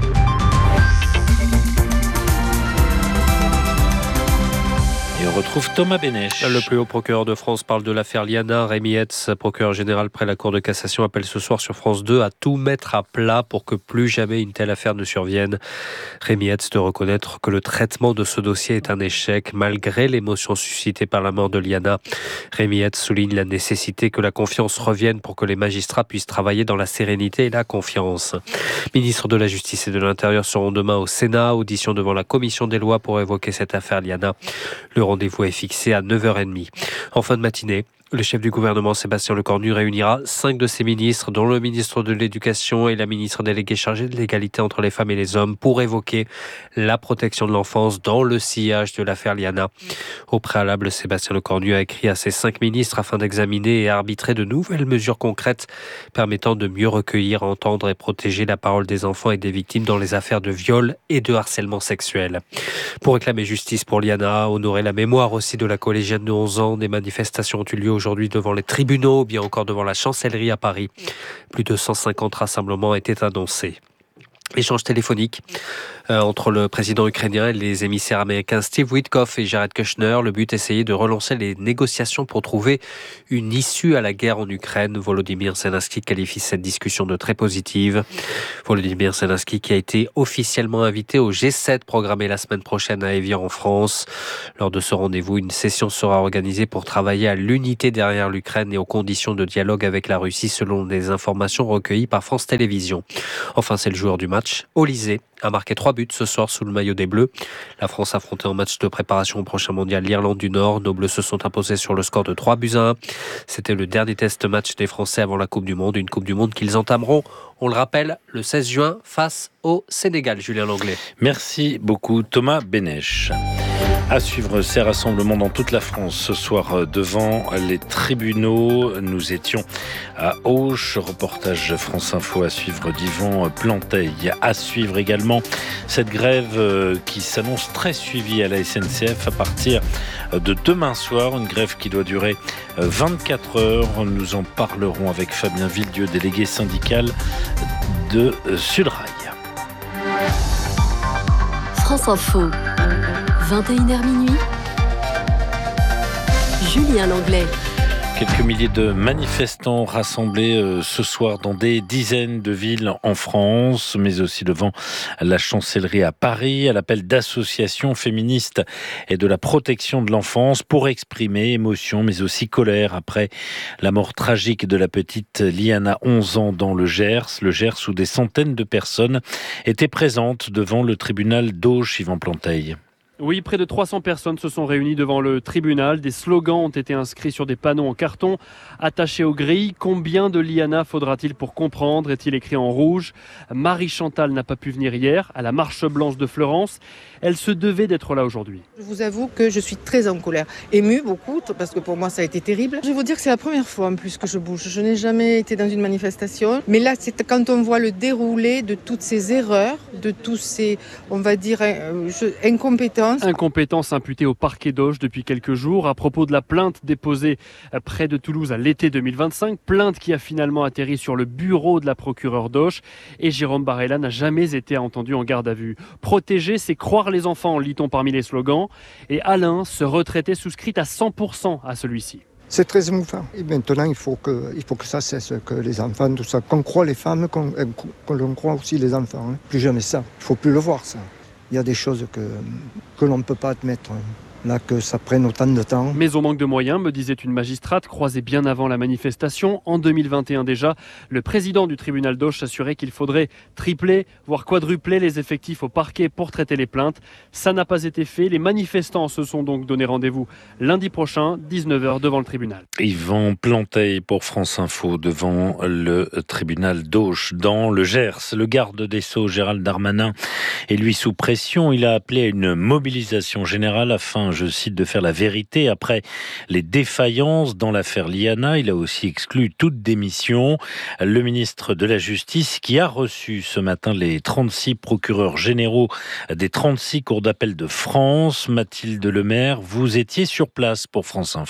Et on retrouve Thomas Bénèche. Le plus haut procureur de France parle de l'affaire Liana. Rémi Hetz, procureur général près la Cour de cassation, appelle ce soir sur France 2 à tout mettre à plat pour que plus jamais une telle affaire ne survienne. Rémi Hetz de reconnaître que le traitement de ce dossier est un échec malgré l'émotion suscitée par la mort de Liana. Rémi Hetz souligne la nécessité que la confiance revienne pour que les magistrats puissent travailler dans la sérénité et la confiance. Ministre de la Justice et de l'Intérieur seront demain au Sénat, audition devant la commission des lois pour évoquer cette affaire Liana. Le rendez-vous est fixé à 9h30. En fin de matinée, le chef du gouvernement, Sébastien Lecornu, réunira 5 de ses ministres, dont le ministre de l'Éducation et la ministre déléguée chargée de l'égalité entre les femmes et les hommes, pour évoquer la protection de l'enfance dans le sillage de l'affaire Liana. Au préalable, Sébastien Lecornu a écrit à ses 5 ministres afin d'examiner et arbitrer de nouvelles mesures concrètes permettant de mieux recueillir, entendre et protéger la parole des enfants et des victimes dans les affaires de viol et de harcèlement sexuel. Pour réclamer justice pour Liana, honorer la mémoire aussi de la collégienne de 11 ans, des manifestations ont eu lieu aujourd'hui devant les tribunaux ou bien encore devant la chancellerie à Paris. Plus de 150 rassemblements étaient annoncés. Échange téléphonique entre le président ukrainien et les émissaires américains Steve Witkoff et Jared Kushner. Le but, essayer de relancer les négociations pour trouver une issue à la guerre en Ukraine. Volodymyr Zelensky qualifie cette discussion de très positive. Volodymyr Zelensky qui a été officiellement invité au G7 programmé la semaine prochaine à Évian en France. Lors de ce rendez-vous, une session sera organisée pour travailler à l'unité derrière l'Ukraine et aux conditions de dialogue avec la Russie selon des informations recueillies par France Télévisions. Enfin, c'est le joueur du match, Olysée, a marqué 3 buts ce soir sous le maillot des Bleus. La France affrontait en match de préparation au prochain mondial l'Irlande du Nord. Nos Bleus se sont imposés sur le score de 3-1. C'était le dernier test match des Français avant la Coupe du Monde. Une Coupe du Monde qu'ils entameront, on le rappelle, le 16 juin face au Sénégal. Julien Langlais. Merci beaucoup Thomas Bénèche. À suivre ces rassemblements dans toute la France ce soir devant les tribunaux. Nous étions à Auch, reportage France Info à suivre d'Yvan Planteil. À suivre également cette grève qui s'annonce très suivie à la SNCF à partir de demain soir. Une grève qui doit durer 24 heures. Nous en parlerons avec Fabien Villedieu, délégué syndical de Sudrail. France Info. 21h minuit, Julien Langlais. Quelques milliers de manifestants rassemblés ce soir dans des dizaines de villes en France, mais aussi devant la chancellerie à Paris, à l'appel d'associations féministes et de la protection de l'enfance pour exprimer émotion, mais aussi colère après la mort tragique de la petite Liana, 11 ans, dans le Gers où des centaines de personnes étaient présentes devant le tribunal d'Auch, Yvan Planteil. Oui, près de 300 personnes se sont réunies devant le tribunal. Des slogans ont été inscrits sur des panneaux en carton attachés aux grilles. Combien de Liana faudra-t-il pour comprendre ? Est-il écrit en rouge ? Marie Chantal n'a pas pu venir hier à la marche blanche de Fleurance. Elle se devait d'être là aujourd'hui. Je vous avoue que je suis très en colère. Émue beaucoup, parce que pour moi ça a été terrible. Je vais vous dire que c'est la première fois en plus que je bouge. Je n'ai jamais été dans une manifestation. Mais là, c'est quand on voit le déroulé de toutes ces erreurs, de tous ces, on va dire, incompétences. Incompétence imputée au parquet d'Auch depuis quelques jours à propos de la plainte déposée près de Toulouse à l'été 2025. Plainte qui a finalement atterri sur le bureau de la procureure d'Auch. Et Jérôme Barella n'a jamais été entendu en garde à vue. Protéger, c'est croire les enfants, lit-on parmi les slogans. Et Alain, ce retraité, souscrit à 100% à celui-ci. C'est très émouvant. Et maintenant, il faut que ça cesse, que les enfants, tout ça, qu'on croit les femmes, qu'on croit aussi les enfants. Plus jamais ça. Il ne faut plus le voir, ça. Il y a des choses que l'on ne peut pas admettre. Là, que ça prenne autant de temps. Mais au manque de moyens, me disait une magistrate croisée bien avant la manifestation, en 2021 déjà, le président du tribunal d'Auch assurait qu'il faudrait tripler, voire quadrupler les effectifs au parquet pour traiter les plaintes. Ça n'a pas été fait. Les manifestants se sont donc donné rendez-vous lundi prochain, 19h, devant le tribunal. Yvan Planteil pour France Info devant le tribunal d'Auch dans le Gers. Le garde des Sceaux, Gérald Darmanin, est lui sous pression. Il a appelé à une mobilisation générale afin, je cite, de faire la vérité après les défaillances dans l'affaire Liana. Il a aussi exclu toute démission. Le ministre de la Justice qui a reçu ce matin les 36 procureurs généraux des 36 cours d'appel de France. Mathilde Lemaire, vous étiez sur place pour France Info.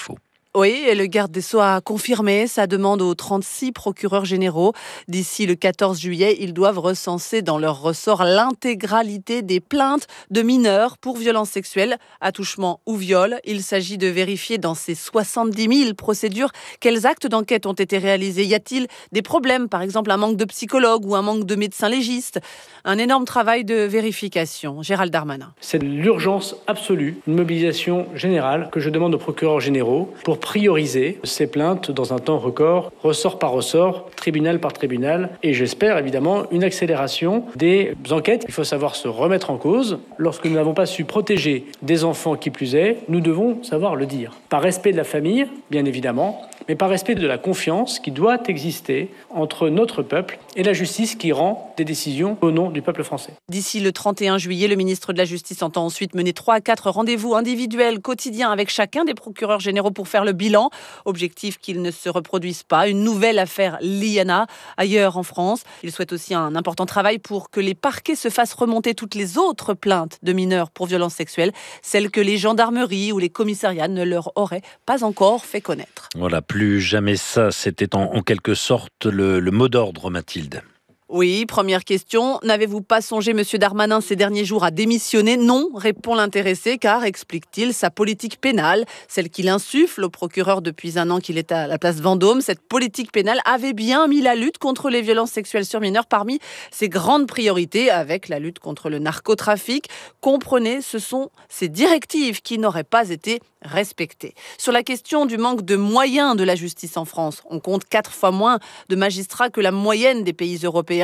Oui, et le garde des Sceaux a confirmé sa demande aux 36 procureurs généraux. D'ici le 14 juillet, ils doivent recenser dans leur ressort l'intégralité des plaintes de mineurs pour violences sexuelles, attouchement ou viol. Il s'agit de vérifier dans ces 70 000 procédures quels actes d'enquête ont été réalisés. Y a-t-il des problèmes, par exemple un manque de psychologues ou un manque de médecins légistes? Un énorme travail de vérification. Gérald Darmanin. C'est l'urgence absolue, une mobilisation générale que je demande aux procureurs généraux pour prioriser ces plaintes dans un temps record, ressort par ressort, tribunal par tribunal, et j'espère évidemment une accélération des enquêtes. Il faut savoir se remettre en cause. Lorsque nous n'avons pas su protéger des enfants qui plus est, nous devons savoir le dire. Par respect de la famille, bien évidemment, mais par respect de la confiance qui doit exister entre notre peuple et la justice qui rend des décisions au nom du peuple français. D'ici le 31 juillet, le ministre de la Justice entend ensuite mener 3 à 4 rendez-vous individuels quotidiens avec chacun des procureurs généraux pour faire le bilan. Objectif qu'il ne se reproduise pas. Une nouvelle affaire Liana ailleurs en France. Il souhaite aussi un important travail pour que les parquets se fassent remonter toutes les autres plaintes de mineurs pour violences sexuelles, celles que les gendarmeries ou les commissariats ne leur auraient pas encore fait connaître. Voilà, plus jamais ça, c'était en quelque sorte le mot d'ordre, Mathilde. Oui, première question. N'avez-vous pas songé, monsieur Darmanin, ces derniers jours à démissionner? Non, répond l'intéressé, car, explique-t-il, sa politique pénale, celle qu'il insuffle au procureur depuis 1 an qu'il est à la place Vendôme, cette politique pénale avait bien mis la lutte contre les violences sexuelles sur mineurs parmi ses grandes priorités, avec la lutte contre le narcotrafic. Comprenez, ce sont ces directives qui n'auraient pas été respectées. Sur la question du manque de moyens de la justice en France, on compte 4 fois moins de magistrats que la moyenne des pays européens.